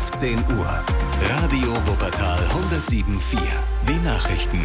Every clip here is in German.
15 Uhr. Radio Wuppertal 107.4. Die Nachrichten.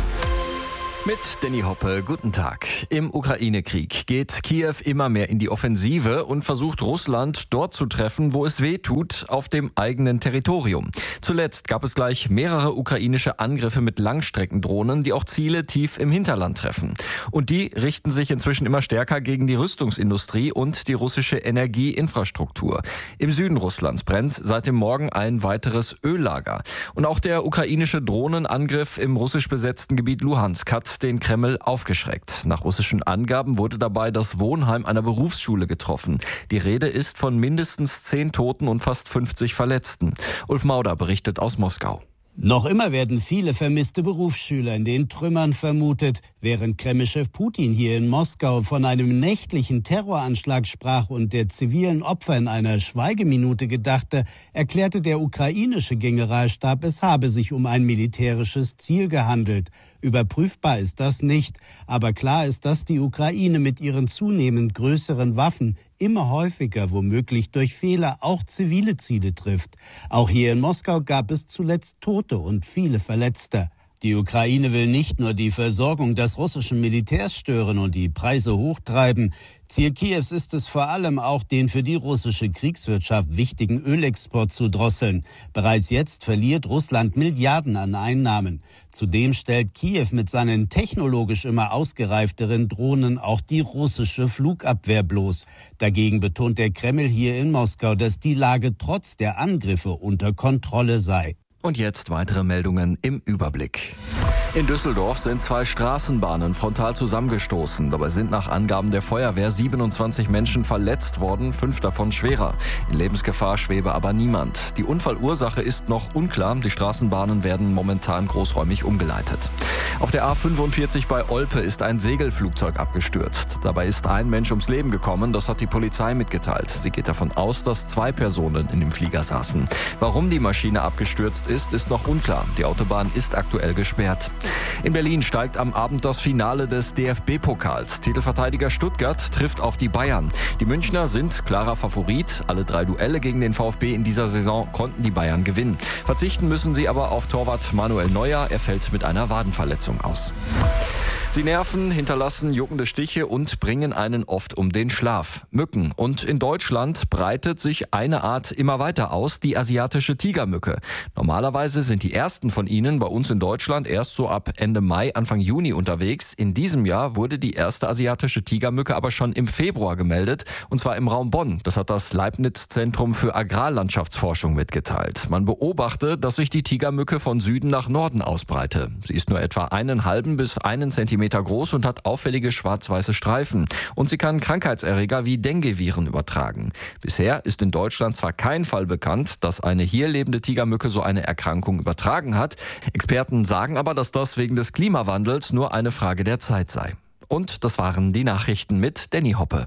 Mit Danny Hoppe, guten Tag. Im Ukraine-Krieg geht Kiew immer mehr in die Offensive und versucht Russland dort zu treffen, wo es weh tut, auf dem eigenen Territorium. Zuletzt gab es gleich mehrere ukrainische Angriffe mit Langstreckendrohnen, die auch Ziele tief im Hinterland treffen. Und die richten sich inzwischen immer stärker gegen die Rüstungsindustrie und die russische Energieinfrastruktur. Im Süden Russlands brennt seit dem Morgen ein weiteres Öllager. Und auch der ukrainische Drohnenangriff im russisch besetzten Gebiet Luhansk hat den Kreml aufgeschreckt. Nach russischen Angaben wurde dabei das Wohnheim einer Berufsschule getroffen. Die Rede ist von mindestens 10 Toten und fast 50 Verletzten. Ulf Mauder berichtet aus Moskau. Noch immer werden viele vermisste Berufsschüler in den Trümmern vermutet. Während Kremlchef Putin hier in Moskau von einem nächtlichen Terroranschlag sprach und der zivilen Opfer in einer Schweigeminute gedachte, erklärte der ukrainische Generalstab, es habe sich um ein militärisches Ziel gehandelt. Überprüfbar ist das nicht, aber klar ist, dass die Ukraine mit ihren zunehmend größeren Waffen immer häufiger, womöglich durch Fehler, auch zivile Ziele trifft. Auch hier in Moskau gab es zuletzt Tote und viele Verletzte. Die Ukraine will nicht nur die Versorgung des russischen Militärs stören und die Preise hochtreiben. Ziel Kiews ist es vor allem auch, den für die russische Kriegswirtschaft wichtigen Ölexport zu drosseln. Bereits jetzt verliert Russland Milliarden an Einnahmen. Zudem stellt Kiew mit seinen technologisch immer ausgereifteren Drohnen auch die russische Flugabwehr bloß. Dagegen betont der Kreml hier in Moskau, dass die Lage trotz der Angriffe unter Kontrolle sei. Und jetzt weitere Meldungen im Überblick. In Düsseldorf sind 2 Straßenbahnen frontal zusammengestoßen. Dabei sind nach Angaben der Feuerwehr 27 Menschen verletzt worden, 5 davon schwerer. In Lebensgefahr schwebe aber niemand. Die Unfallursache ist noch unklar. Die Straßenbahnen werden momentan großräumig umgeleitet. Auf der A45 bei Olpe ist ein Segelflugzeug abgestürzt. Dabei ist ein Mensch ums Leben gekommen, das hat die Polizei mitgeteilt. Sie geht davon aus, dass 2 Personen in dem Flieger saßen. Warum die Maschine abgestürzt ist noch unklar. Die Autobahn ist aktuell gesperrt. In Berlin steigt am Abend das Finale des DFB-Pokals. Titelverteidiger Stuttgart trifft auf die Bayern. Die Münchner sind klarer Favorit. Alle 3 Duelle gegen den VfB in dieser Saison konnten die Bayern gewinnen. Verzichten müssen sie aber auf Torwart Manuel Neuer. Er fällt mit einer Wadenverletzung aus. Sie nerven, hinterlassen juckende Stiche und bringen einen oft um den Schlaf. Mücken. Und in Deutschland breitet sich eine Art immer weiter aus, die asiatische Tigermücke. Normalerweise sind die ersten von ihnen bei uns in Deutschland erst so ab Ende Mai, Anfang Juni unterwegs. In diesem Jahr wurde die erste asiatische Tigermücke aber schon im Februar gemeldet, und zwar im Raum Bonn. Das hat das Leibniz-Zentrum für Agrarlandschaftsforschung mitgeteilt. Man beobachte, dass sich die Tigermücke von Süden nach Norden ausbreite. Sie ist nur etwa 1,5 bis 1 Zentimeter groß und hat auffällige schwarz-weiße Streifen. Und sie kann Krankheitserreger wie Dengue-Viren übertragen. Bisher ist in Deutschland zwar kein Fall bekannt, dass eine hier lebende Tigermücke so eine Erkrankung übertragen hat. Experten sagen aber, dass das wegen des Klimawandels nur eine Frage der Zeit sei. Und das waren die Nachrichten mit Danny Hoppe.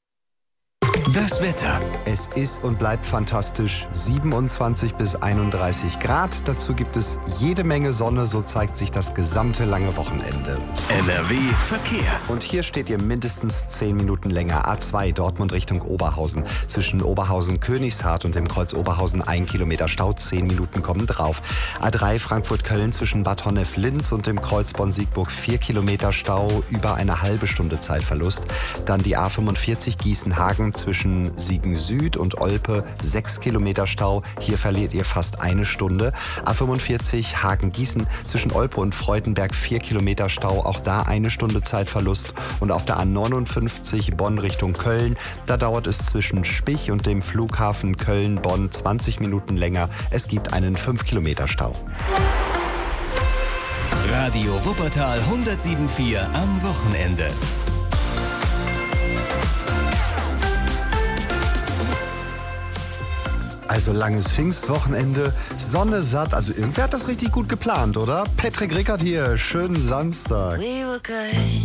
Das Wetter. Es ist und bleibt fantastisch. 27 bis 31 Grad. Dazu gibt es jede Menge Sonne. So zeigt sich das gesamte lange Wochenende. NRW Verkehr. Und hier steht ihr mindestens 10 Minuten länger. A2 Dortmund Richtung Oberhausen. Zwischen Oberhausen-Königshardt und dem Kreuz Oberhausen 1 Kilometer Stau. 10 Minuten kommen drauf. A3 Frankfurt-Köln zwischen Bad Honnef-Linz und dem Kreuz Bonn-Siegburg 4 Kilometer Stau. Über eine halbe Stunde Zeitverlust. Dann die A45 Gießen-Hagen zwischen Siegen Süd und Olpe 6 Kilometer Stau. Hier verliert ihr fast eine Stunde. A45 Hagen-Gießen zwischen Olpe und Freudenberg 4 Kilometer Stau. Auch da eine Stunde Zeitverlust. Und auf der A59 Bonn Richtung Köln, da dauert es zwischen Spich und dem Flughafen Köln-Bonn 20 Minuten länger. Es gibt einen 5 Kilometer Stau. Radio Wuppertal 107.4 am Wochenende. Also langes Pfingstwochenende, Sonne satt. Also irgendwer hat das richtig gut geplant, oder? Patrick Rickert hier, schönen Samstag. We were good.